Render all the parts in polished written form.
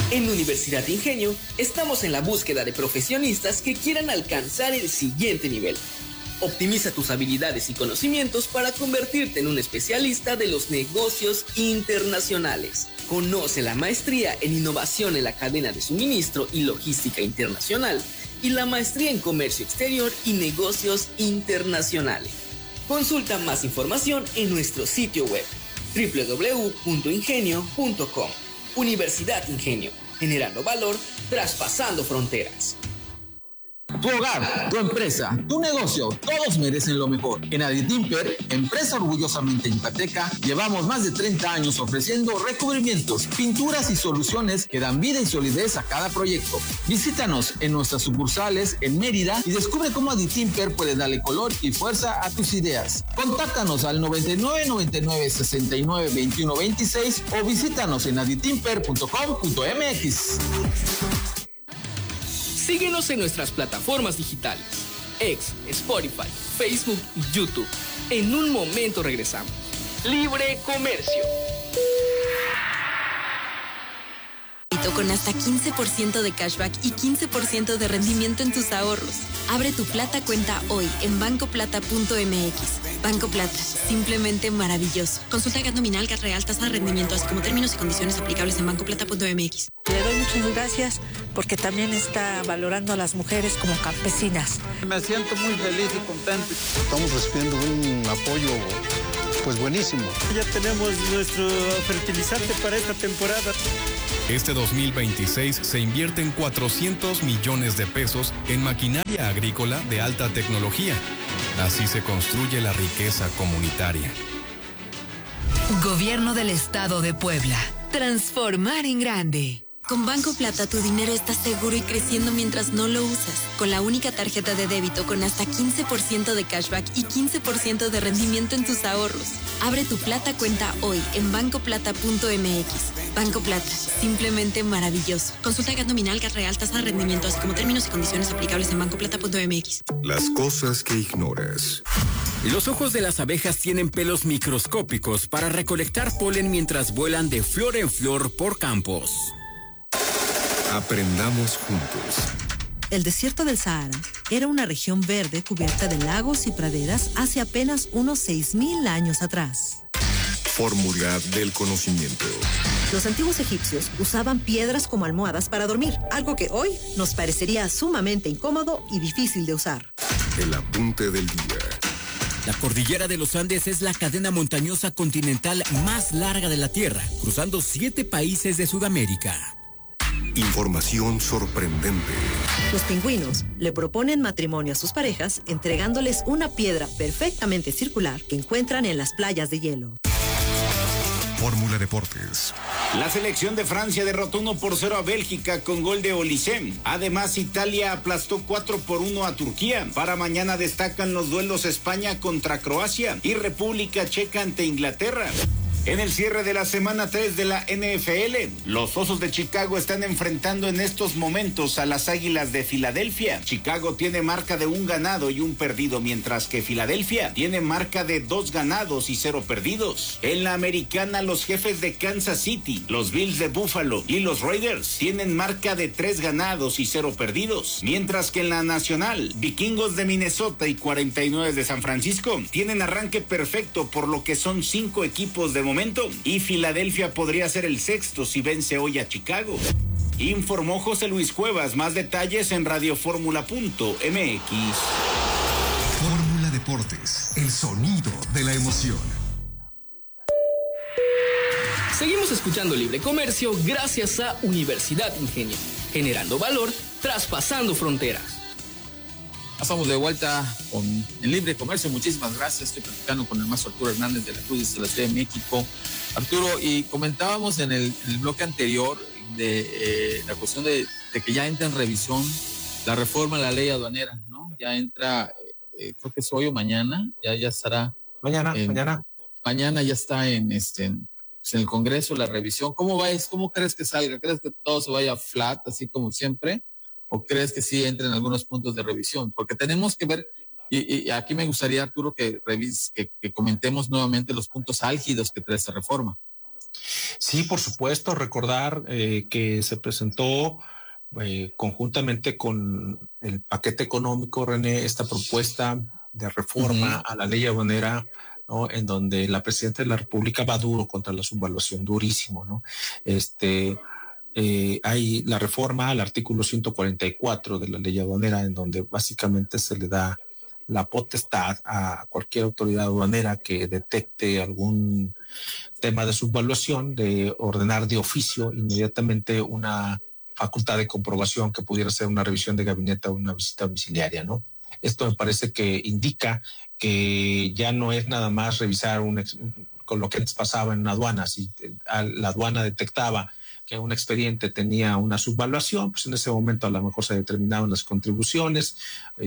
En Universidad Ingenio estamos en la búsqueda de profesionistas que quieran alcanzar el siguiente nivel. Optimiza tus habilidades y conocimientos para convertirte en un especialista de los negocios internacionales. Conoce la maestría en innovación en la cadena de suministro y logística internacional y la maestría en comercio exterior y negocios internacionales. Consulta más información en nuestro sitio web www.ingenio.com. Universidad Ingenio, generando valor, traspasando fronteras. Tu hogar, tu empresa, tu negocio, todos merecen lo mejor. En Aditimper, empresa orgullosamente yucateca, llevamos más de 30 años ofreciendo recubrimientos, pinturas y soluciones que dan vida y solidez a cada proyecto. Visítanos en nuestras sucursales en Mérida y descubre cómo Aditimper puede darle color y fuerza a tus ideas. Contáctanos al 99 99 69 21 26 o visítanos en aditimper.com.mx. Síguenos en nuestras plataformas digitales, X, Spotify, Facebook y YouTube. En un momento regresamos. Libre Comercio. Con hasta 15% de cashback y 15% de rendimiento en tus ahorros. Abre tu Plata cuenta hoy en bancoplata.mx. Banco Plata, simplemente maravilloso. Consulta GAT nominal, GAT real, tasa de rendimiento, así como términos y condiciones aplicables en bancoplata.mx. Le doy muchas gracias porque también está valorando a las mujeres como campesinas. Me siento muy feliz y contento. Estamos recibiendo un apoyo pues buenísimo. Ya tenemos nuestro fertilizante para esta temporada. Este 2026 se invierten 400 millones de pesos en maquinaria agrícola de alta tecnología. Así se construye la riqueza comunitaria. Gobierno del Estado de Puebla. Transformar en grande. Con Banco Plata tu dinero está seguro y creciendo mientras no lo usas. Con la única tarjeta de débito con hasta 15% de cashback y 15% de rendimiento en tus ahorros. Abre tu Plata cuenta hoy en bancoplata.mx. Banco Plata, simplemente maravilloso. Consulta GAT nominal, GAT real, tasa de rendimiento, así como términos y condiciones aplicables en bancoplata.mx. Las cosas que ignoras. Los ojos de las abejas tienen pelos microscópicos para recolectar polen mientras vuelan de flor en flor por campos. Aprendamos juntos. El desierto del Sahara era una región verde cubierta de lagos y praderas hace apenas unos 6,000 años atrás. Fórmula del conocimiento. Los antiguos egipcios usaban piedras como almohadas para dormir, algo que hoy nos parecería sumamente incómodo y difícil de usar. El apunte del día. La cordillera de los Andes es la cadena montañosa continental más larga de la Tierra, cruzando 7 países de Sudamérica. Información sorprendente. Los pingüinos le proponen matrimonio a sus parejas entregándoles una piedra perfectamente circular que encuentran en las playas de hielo. Fórmula Deportes. La selección de Francia derrotó 1-0 a Bélgica con gol de Olise. Además, Italia aplastó 4-1 a Turquía. Para mañana destacan los duelos España contra Croacia y República Checa ante Inglaterra. En el cierre de la semana 3 de la NFL, los Osos de Chicago están enfrentando en estos momentos a las Águilas de Filadelfia. Chicago tiene marca de 1 ganado y 1 perdido, mientras que Filadelfia tiene marca de 2 ganados y 0 perdidos. En la americana, los Jefes de Kansas City, los Bills de Buffalo y los Raiders tienen marca de 3 ganados y 0 perdidos, mientras que en la nacional, Vikingos de Minnesota y 49 de San Francisco tienen arranque perfecto, por lo que son 5 equipos de momento, y Filadelfia podría ser el sexto si vence hoy a Chicago. Informó José Luis Cuevas. Más detalles en radioformula.mx. Fórmula Deportes, el sonido de la emoción. Seguimos escuchando Libre Comercio gracias a Universidad Ingenio, generando valor, traspasando fronteras. Estamos de vuelta con el Libre Comercio. Muchísimas gracias. Estoy platicando con el maestro Arturo Hernández de la Cruz de la Ciudad de México. Arturo, y comentábamos en el bloque anterior de la cuestión de que ya entra en revisión la reforma a la ley aduanera, ¿no? Ya entra, creo que es hoy o mañana, ya estará. Mañana ya está en el Congreso la revisión. ¿Cómo crees que salga? ¿Crees que todo se vaya flat, así como siempre? ¿O crees que sí entren algunos puntos de revisión? Porque tenemos que ver, y aquí me gustaría, Arturo, que comentemos nuevamente los puntos álgidos que trae esta reforma. Sí, por supuesto, recordar que se presentó conjuntamente con el paquete económico, René, esta propuesta de reforma a la ley aduanera, ¿no? En donde la presidenta de la República va duro contra la subvaluación, durísimo, ¿no? Hay la reforma al artículo 144 de la ley aduanera, en donde básicamente se le da la potestad a cualquier autoridad aduanera que detecte algún tema de subvaluación de ordenar de oficio inmediatamente una facultad de comprobación que pudiera ser una revisión de gabinete o una visita domiciliaria, ¿no? Esto me parece que indica que ya no es nada más revisar con lo que antes pasaba en una aduana. Si la aduana detectaba que un expediente tenía una subvaluación, pues en ese momento a lo mejor se determinaban las contribuciones,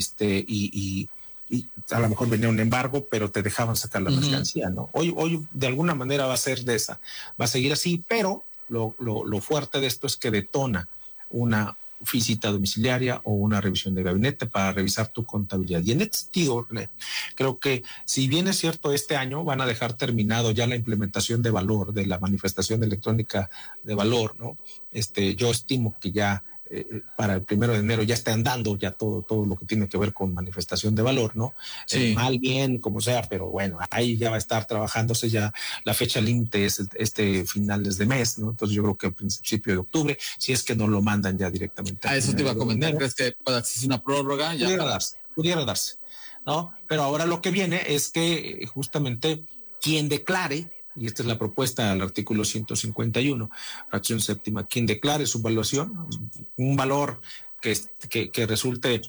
y a lo mejor venía un embargo, pero te dejaban sacar la mercancía, ¿no? Hoy de alguna manera va a ser de esa, va a seguir así, pero lo fuerte de esto es que detona una visita domiciliaria o una revisión de gabinete para revisar tu contabilidad. Y en este sentido, creo que si bien es cierto, este año van a dejar terminado ya la implementación de valor, de la manifestación electrónica de valor, ¿no? Yo estimo que ya para el 1 de enero ya está andando ya todo lo que tiene que ver con manifestación de valor, ¿no? Sí. Mal, bien, como sea, pero bueno, ahí ya va a estar trabajándose, ya la fecha límite es finales de mes, ¿no? Entonces yo creo que a principio de octubre, si es que no lo mandan ya directamente. Eso te iba a comentar, ¿crees que pueda existir una prórroga? Pudiera darse, ¿no? Pero ahora lo que viene es que justamente quien declare, y esta es la propuesta al artículo 151, fracción séptima, quien declare su valuación, un valor que resulte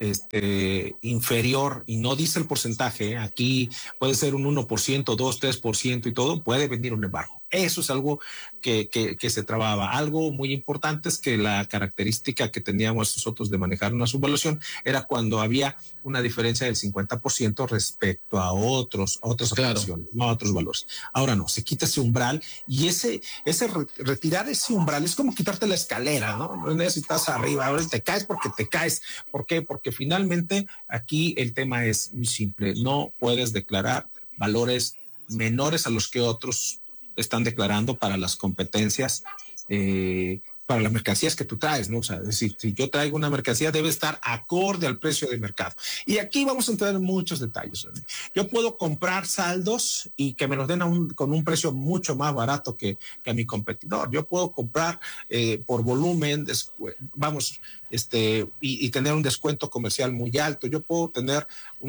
inferior, y no dice el porcentaje, aquí puede ser un 1%, 2, 3% y todo, puede venir un embargo. Eso es algo que se trababa. Algo muy importante es que la característica que teníamos nosotros de manejar una subvaluación era cuando había una diferencia del 50% respecto a otras operaciones, no a otros valores. Ahora no, se quita ese umbral, y retirar ese umbral es como quitarte la escalera, ¿no? No necesitas arriba, ahora te caes porque te caes. ¿Por qué? Porque finalmente aquí el tema es muy simple. No puedes declarar valores menores a los que otros están declarando para las competencias, para las mercancías que tú traes, ¿no? O sea, es decir, si yo traigo una mercancía, debe estar acorde al precio de mercado. Y aquí vamos a entrar en muchos detalles. Yo puedo comprar saldos y que me los den con un precio mucho más barato que a mi competidor. Yo puedo comprar por volumen, y tener un descuento comercial muy alto. Yo puedo tener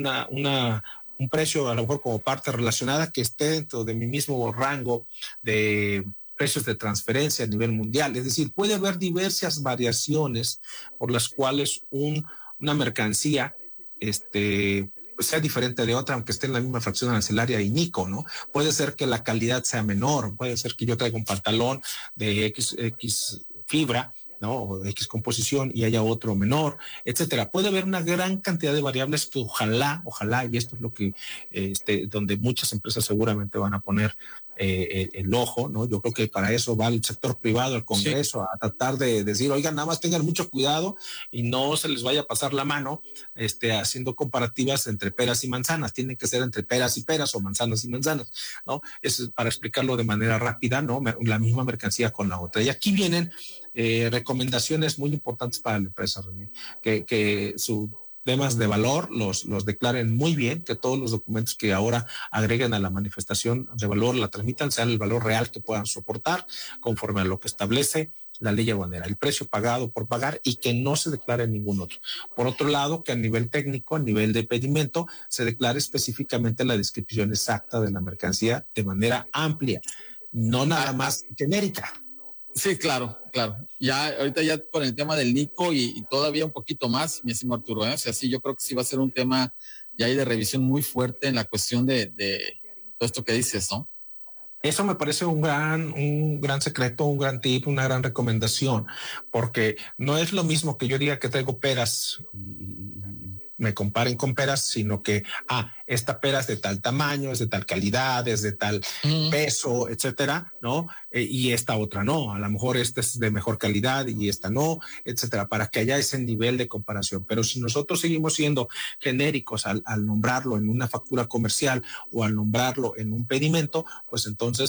un precio a lo mejor como parte relacionada que esté dentro de mi mismo rango de precios de transferencia a nivel mundial. Es decir, puede haber diversas variaciones por las cuales una mercancía sea diferente de otra, aunque esté en la misma fracción arancelaria y NICO, ¿no? Puede ser que la calidad sea menor, puede ser que yo traiga un pantalón de X fibra, ¿no? O de X composición y haya otro menor, etcétera. Puede haber una gran cantidad de variables que ojalá, y esto es lo que, donde muchas empresas seguramente van a poner el ojo, ¿no? Yo creo que para eso va el sector privado, el Congreso, a tratar de decir, oigan, nada más tengan mucho cuidado y no se les vaya a pasar la mano, haciendo comparativas entre peras y manzanas. Tienen que ser entre peras y peras o manzanas y manzanas, ¿no? Eso es para explicarlo de manera rápida, ¿no? La misma mercancía con la otra. Y aquí vienen recomendaciones muy importantes para la empresa, René, que sus temas de valor los declaren muy bien, que todos los documentos que ahora agreguen a la manifestación de valor la transmitan, sean el valor real que puedan soportar, conforme a lo que establece la ley aduanera, el precio pagado por pagar, y que no se declare ningún otro. Por otro lado, que a nivel técnico, a nivel de pedimento, se declare específicamente la descripción exacta de la mercancía de manera amplia, no nada más genérica. Sí, claro. Ya ahorita ya con el tema del NICO y todavía un poquito más, mi estimado Arturo, O sea, sí, yo creo que sí va a ser un tema ya de revisión muy fuerte en la cuestión de todo esto que dices, ¿no? Eso me parece un gran secreto, un gran tip, una gran recomendación, porque no es lo mismo que yo diga que traigo peras y me comparen con peras, sino que, esta pera es de tal tamaño, es de tal calidad, es de tal peso, etcétera, ¿no? Y esta otra no, a lo mejor esta es de mejor calidad y esta no, etcétera, para que haya ese nivel de comparación. Pero si nosotros seguimos siendo genéricos al nombrarlo en una factura comercial o al nombrarlo en un pedimento, pues entonces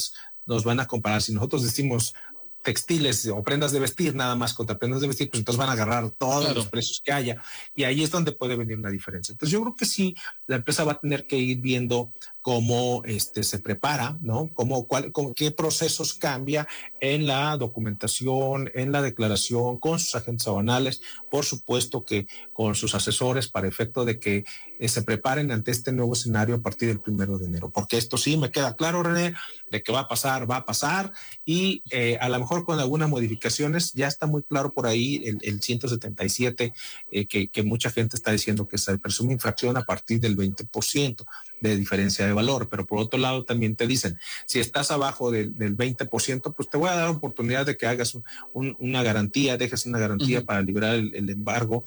nos van a comparar. Si nosotros decimos textiles o prendas de vestir, nada más contra prendas de vestir, pues entonces van a agarrar todos los precios que haya, y ahí es donde puede venir la diferencia. Entonces yo creo que sí, la empresa va a tener que ir viendo cómo se prepara, ¿no? Qué procesos cambia en la documentación, en la declaración, con sus agentes aduanales, por supuesto que con sus asesores, para efecto de que se preparen ante este nuevo escenario a partir del 1 de enero. Porque esto sí me queda claro, René, de que va a pasar, y a lo mejor con algunas modificaciones. Ya está muy claro por ahí el 177, que mucha gente está diciendo que se presume infracción a partir del 20% de diferencia de valor, pero por otro lado también te dicen, si estás abajo del 20%, pues te voy a dar oportunidad de que hagas una garantía, dejes una garantía para liberar el embargo,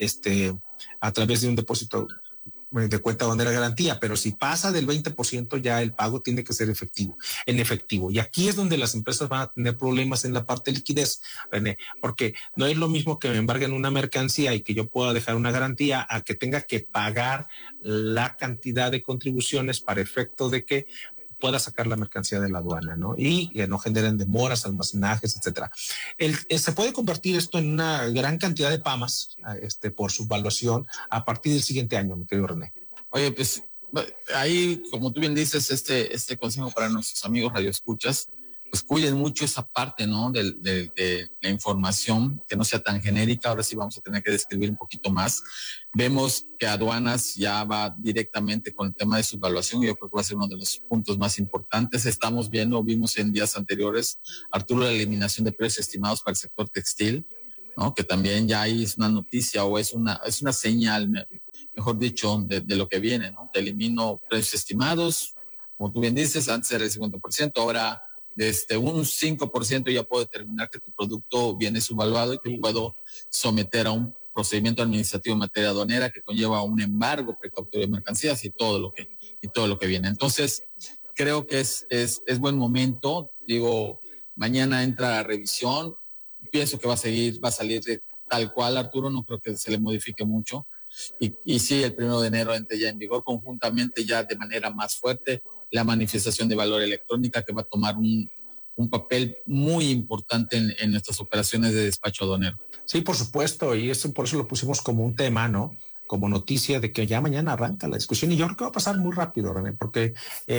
a través de un depósito de cuenta aduanera garantía, pero si pasa del 20% ya el pago tiene que ser en efectivo. Y aquí es donde las empresas van a tener problemas en la parte de liquidez, René, porque no es lo mismo que me embarguen una mercancía y que yo pueda dejar una garantía a que tenga que pagar la cantidad de contribuciones para efecto de que pueda sacar la mercancía de la aduana, ¿no? Y que no generen demoras, almacenajes, etcétera. Se puede convertir esto en una gran cantidad de PAMAS, por su valuación a partir del siguiente año, mi querido René. Oye, pues ahí, como tú bien dices, este consejo para nuestros amigos radioescuchas, pues cuiden mucho esa parte, ¿no? De la información, que no sea tan genérica. Ahora sí vamos a tener que describir un poquito más. Vemos que aduanas ya va directamente con el tema de su evaluación, y yo creo que va a ser uno de los puntos más importantes. Vimos en días anteriores, Arturo, la eliminación de precios estimados para el sector textil, ¿no? Que también ya ahí es una noticia, o es una señal, mejor dicho, de lo que viene, ¿no? Te elimino precios estimados, como tú bien dices, antes era el 50%, ahora desde un 5% ya puedo determinar que tu producto viene subvaluado y que puedo someter a un procedimiento administrativo en materia aduanera que conlleva un embargo precautorio de mercancías y todo lo que viene. Entonces, creo que es buen momento. Digo, mañana entra la revisión. Pienso que va a salir tal cual, Arturo, no creo que se le modifique mucho. Y sí, el 1 de enero entre ya en vigor, conjuntamente ya de manera más fuerte, la manifestación de valor electrónica, que va a tomar un papel muy importante en nuestras operaciones de despacho aduanero. Sí, por supuesto, y por eso lo pusimos como un tema, ¿no? Como noticia de que ya mañana arranca la discusión, y yo creo que va a pasar muy rápido, René, porque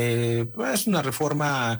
es una reforma,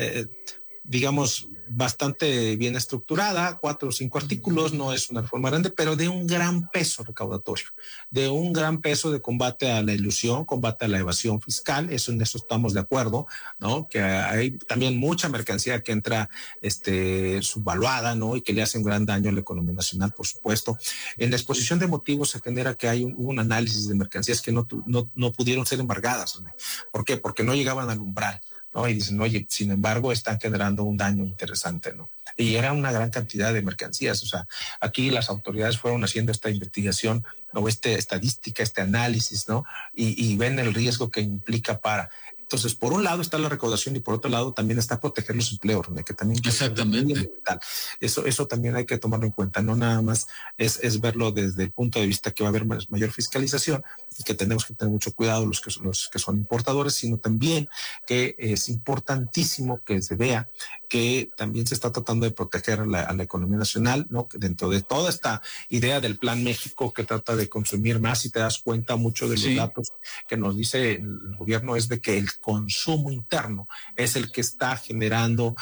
digamos, bastante bien estructurada, 4 o 5 artículos, no es una reforma grande, pero de un gran peso recaudatorio, de un gran peso de combate a la ilusión, combate a la evasión fiscal. En eso estamos de acuerdo, ¿no? Que hay también mucha mercancía que entra subvaluada, ¿no? Y que le hace un gran daño a la economía nacional, por supuesto. En la exposición de motivos se genera que hay un análisis de mercancías que no pudieron ser embargadas, ¿no? ¿Por qué? Porque no llegaban al umbral, ¿no? Y dicen, oye, sin embargo, están generando un daño interesante, ¿no? Y era una gran cantidad de mercancías. O sea, aquí las autoridades fueron haciendo esta investigación, ¿no? Estadística, análisis, ¿no? Y ven el riesgo que implica para. Entonces, por un lado está la recaudación y por otro lado también está proteger los empleos, ¿no? Que también exactamente. Eso también hay que tomarlo en cuenta. No nada más es verlo desde el punto de vista que va a haber mayor fiscalización y que tenemos que tener mucho cuidado los que son importadores, sino también que es importantísimo que se vea que también se está tratando de proteger a la economía nacional, ¿no? Dentro de toda esta idea del Plan México, que trata de consumir más, y te das cuenta mucho de los datos que nos dice el gobierno, es de que el consumo interno es el que está generando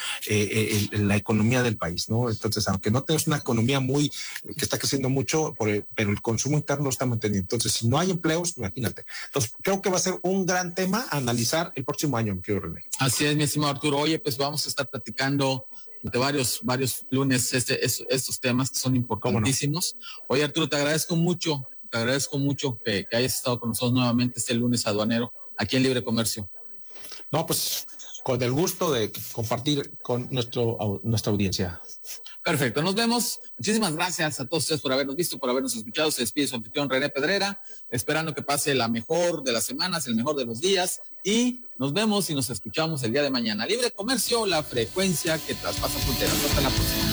la economía del país, ¿no? Entonces, aunque no tengas una economía que está creciendo mucho, pero el consumo interno lo está manteniendo. Entonces, si no hay empleos, imagínate. Entonces, creo que va a ser un gran tema a analizar el próximo año, mi querido René. Así es, mi estimado Arturo. Oye, pues vamos a estar platicando de varios lunes estos temas que son importantísimos. No. Oye, Arturo, te agradezco mucho que hayas estado con nosotros nuevamente este lunes aduanero aquí en Libre Comercio. No, pues con el gusto de compartir con nuestra audiencia. Perfecto, nos vemos. Muchísimas gracias a todos ustedes por habernos visto, por habernos escuchado. Se despide su anfitrión René Pedrera, esperando que pase la mejor de las semanas, el mejor de los días, y nos vemos y nos escuchamos el día de mañana. Libre Comercio, la frecuencia que traspasa fronteras. Hasta la próxima.